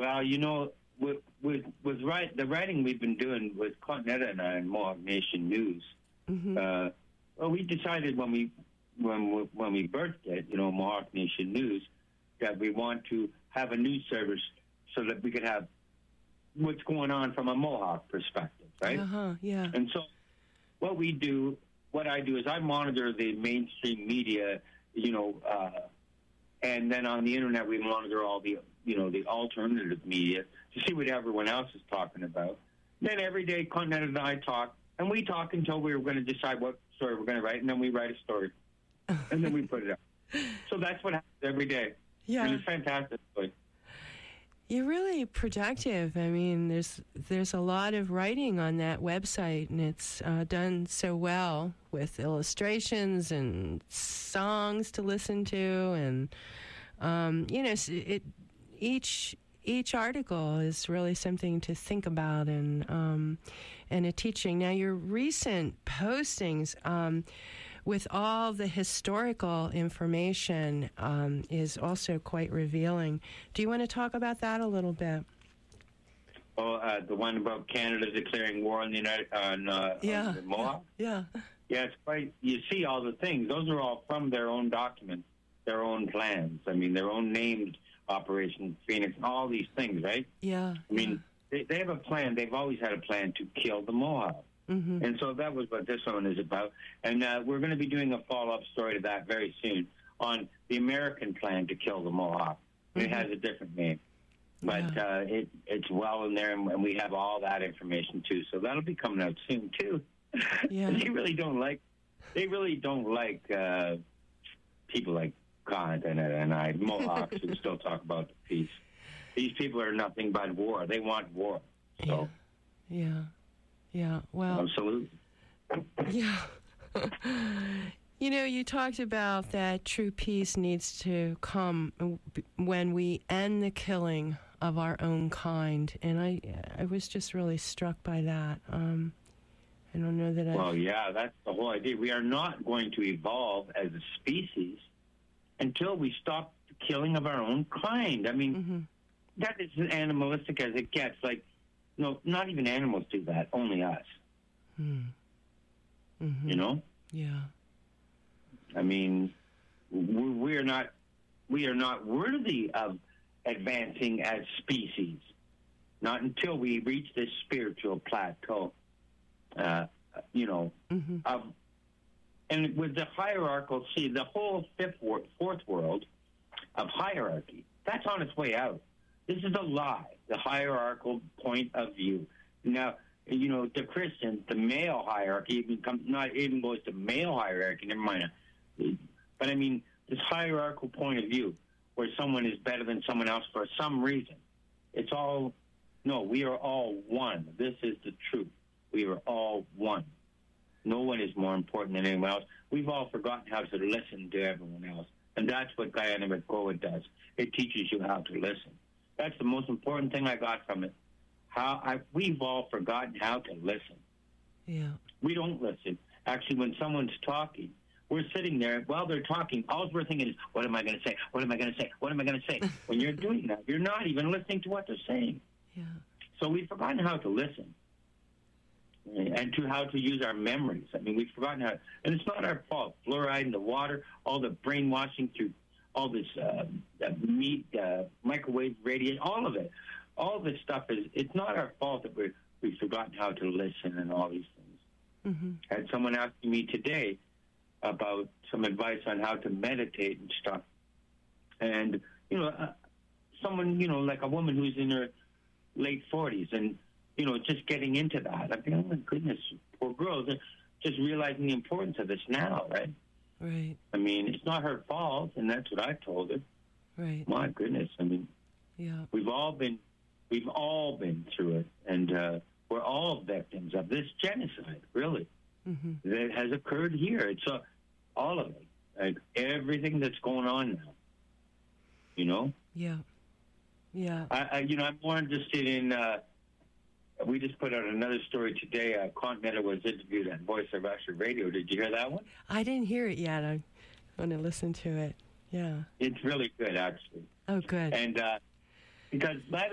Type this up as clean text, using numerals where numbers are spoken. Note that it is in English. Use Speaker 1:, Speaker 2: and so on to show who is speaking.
Speaker 1: Well, the writing we've been doing with Continental and I and Mohawk Nation News. Well, we decided when we birthed it, Mohawk Nation News, that we want to have a news service so that we could have what's going on from a Mohawk perspective, right?
Speaker 2: Yeah.
Speaker 1: And so what I do is I monitor the mainstream media, and then on the internet we monitor all the, the alternative media to see what everyone else is talking about. Then every day, Continental and I talk, and we talk until we're going to decide what story we're going to write, and then we write a story, and then we put it up. So that's what happens every day.
Speaker 2: Yeah.
Speaker 1: And it's fantastic.
Speaker 2: You're really productive. I mean, there's a lot of writing on that website, and it's done so well with illustrations and songs to listen to, and each article is really something to think about and a teaching. Now, your recent postings with all the historical information is also quite revealing. Do you want to talk about that a little bit?
Speaker 1: Oh, the one about Canada declaring war on the Mohawk?
Speaker 2: Yeah.
Speaker 1: Yeah, it's quite, you see all the things. Those are all from their own documents, their own plans. I mean, their own named Operation Phoenix, all these things, right?
Speaker 2: Yeah.
Speaker 1: I mean, they have a plan. They've always had a plan to kill the Mohawk. And so that was what this one is about. And we're going to be doing a follow-up story to that very soon on the American plan to kill the Mohawk. It has a different name. But it's well in there, and we have all that information, too. So that'll be coming out soon, too.
Speaker 2: Yeah.
Speaker 1: They really don't like people like Continental and I, Mohawks, who still talk about the peace. These people are nothing but war. They want war. So.
Speaker 2: Yeah. Well.
Speaker 1: Absolutely.
Speaker 2: Yeah. You talked about that true peace needs to come when we end the killing of our own kind, and I was just really struck by that. I don't know that.
Speaker 1: Well, yeah, that's the whole idea. We are not going to evolve as a species until we stop the killing of our own kind. I mean, that is as animalistic as it gets. Like, no, not even animals do that. Only us.
Speaker 2: Yeah.
Speaker 1: I mean, we are not worthy of advancing as species. Not until we reach this spiritual plateau. And with the hierarchical, the whole fourth world of hierarchy, that's on its way out. This is a lie, the hierarchical point of view. Now, the Christians, the male hierarchy, not even goes to male hierarchy, never mind. But I mean, this hierarchical point of view, where someone is better than someone else for some reason. We are all one. This is the truth. We are all one. No one is more important than anyone else. We've all forgotten how to listen to everyone else. And that's what Guyana McCoy does. It teaches you how to listen. That's the most important thing I got from it. We've all forgotten how to listen.
Speaker 2: Yeah.
Speaker 1: We don't listen. Actually, when someone's talking, we're sitting there while they're talking. All we're thinking is, what am I going to say? What am I going to say? What am I going to say? When you're doing that, you're not even listening to what they're saying.
Speaker 2: Yeah.
Speaker 1: So we've forgotten how to listen and to how to use our memories. I mean, we've forgotten how, and it's not our fault. Fluoride in the water, all the brainwashing through all this meat, microwave radiation, all of it. All this stuff it's not our fault that we've forgotten how to listen and all these things. I had someone asking me today about some advice on how to meditate and stuff. And, someone, like a woman who's in her late 40s and, just getting into that. I think, oh my goodness, poor girls, just realizing the importance of this now, right?
Speaker 2: Right.
Speaker 1: I mean, it's not her fault, and that's what I told her.
Speaker 2: Right.
Speaker 1: My goodness, I mean,
Speaker 2: yeah.
Speaker 1: We've all been through it, and we're all victims of this genocide, really, that has occurred here. It's all of it, like everything that's going on now,
Speaker 2: Yeah. Yeah.
Speaker 1: I'm more interested in, we just put out another story today. Continental was interviewed on Voice of Russia Radio. Did you hear that one?
Speaker 2: I didn't hear it yet. I want to listen to it. Yeah.
Speaker 1: It's really good, actually.
Speaker 2: Oh, good.
Speaker 1: And because